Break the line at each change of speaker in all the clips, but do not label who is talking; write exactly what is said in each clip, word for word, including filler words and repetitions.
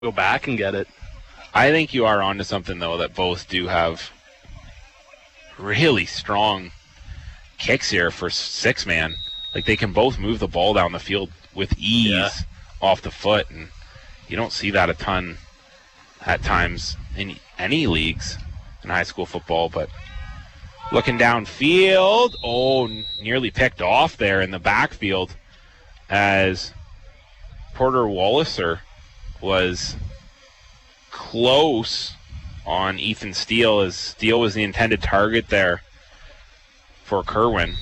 go back and get it.
I think you are onto something, though, that both do have really strong kicks here for six-man. Like, they can both move the ball down the field with ease
Yeah.
off the foot, and you don't see that a ton at times in any leagues in high school football. But looking downfield, oh, nearly picked off there in the backfield as Porter Walliser was close on Ethan Steele, as Steele was the intended target there for Kerwin.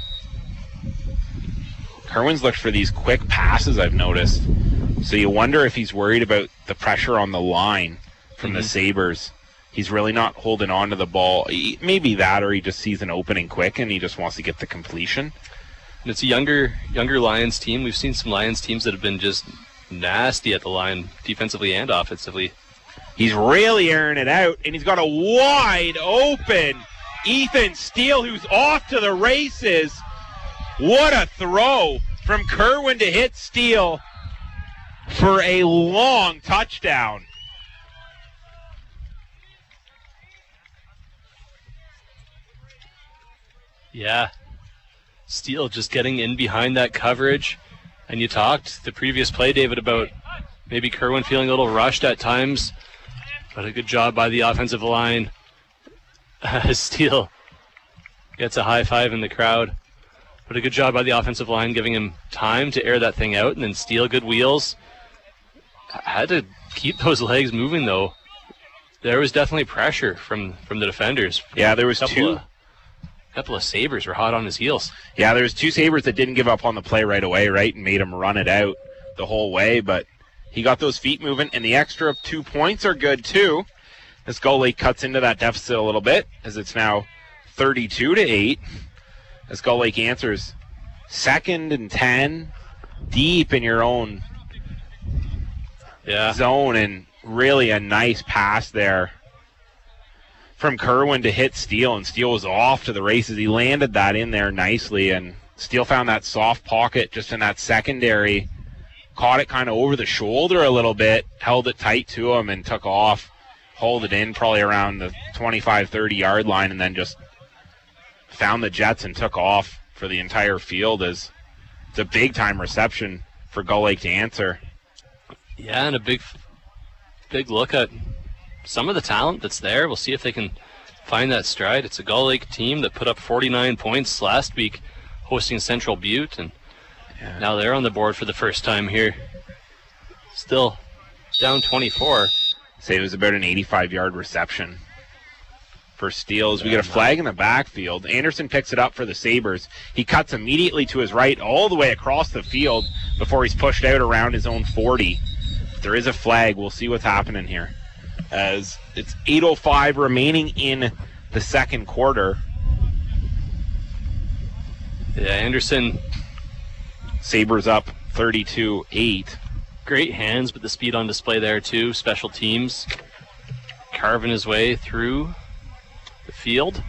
Kerwin's looked for these quick passes, I've noticed. So you wonder if he's worried about the pressure on the line from mm-hmm. the Sabres. He's really not holding on to the ball. He, maybe that, or he just sees an opening quick and he just wants to get the completion.
And it's a younger younger Lions team. We've seen some Lions teams that have been just nasty at the line, defensively and offensively.
He's really airing it out, and he's got a wide open Ethan Steele, who's off to the races. What a throw from Kerwin to hit Steele for a long touchdown.
Yeah. Steele just getting in behind that coverage. And you talked the previous play, David, about maybe Kerwin feeling a little rushed at times. But a good job by the offensive line. Steele gets a high five in the crowd. But a good job by the offensive line, giving him time to air that thing out. And then Steele, good wheels. Had to keep those legs moving, though. There was definitely pressure from, from the defenders.
Yeah, there was two.
Of, a couple of Sabres were hot on his heels.
Yeah, there was two Sabres that didn't give up on the play right away, right, and made him run it out the whole way. But he got those feet moving, and the extra two points are good, too. As Gull Lake cuts into that deficit a little bit, as it's now thirty-two to eight. As Gull Lake answers second and ten, deep in your own
yeah.
zone, and really a nice pass there from Kerwin to hit Steele, and Steele was off to the races. He landed that in there nicely, and Steele found that soft pocket just in that secondary, caught it kind of over the shoulder a little bit, held it tight to him, and took off, hauled it in probably around the twenty-five, thirty yard line, and then just found the Jets and took off for the entire field. As it's a big-time reception for Gull Lake to answer.
Yeah, and a big, big look at some of the talent that's there. We'll see if they can find that stride. It's a Gull Lake team that put up forty-nine points last week, hosting Central Butte, and yeah. now they're on the board for the first time here. Still down twenty-four.
Say it was about an eighty-five yard reception for Steele. As we get a flag in the backfield. Anderson picks it up for the Sabres. He cuts immediately to his right all the way across the field before he's pushed out around his own forty. If there is a flag, we'll see what's happening here. As it's eight oh five remaining in the second quarter.
Yeah, Anderson.
Sabres up thirty-two eight.
Great hands, but the speed on display there too. Special teams carving his way through the field.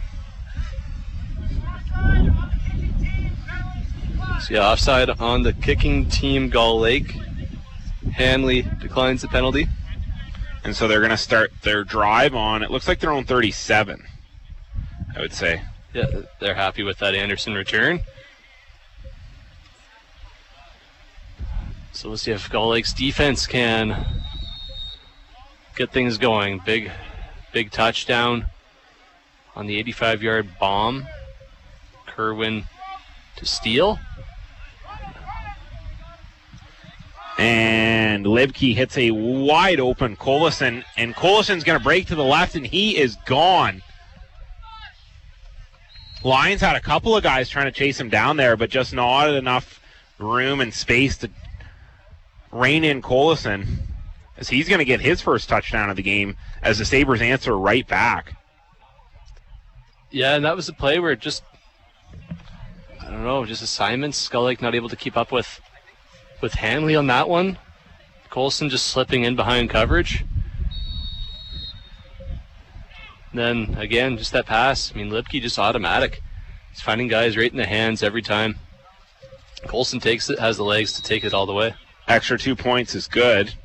So yeah, offside on the kicking team, Gull Lake. Hanley declines the penalty.
And so they're going to start their drive on, it looks like their own thirty-seven, I would say.
Yeah, they're happy with that Anderson return. So let's see if Gull Lake's defense can get things going. Big, big touchdown on the eighty-five yard bomb. Kerwin to Steele.
And Libke hits a wide open Collison, and Collison's going to break to the left, and he is gone. Lions had a couple of guys trying to chase him down there, but just not enough room and space to rein in Collison, as he's going to get his first touchdown of the game as the Sabres answer right back.
Yeah, and that was a play where it just, I don't know, just assignments. Gull Lake not able to keep up with with Hanley on that one. Colson just slipping in behind coverage. Then, again, just that pass. I mean, Libke just automatic. He's finding guys right in the hands every time. Colson takes it, has the legs to take it all the way.
Extra two points is good.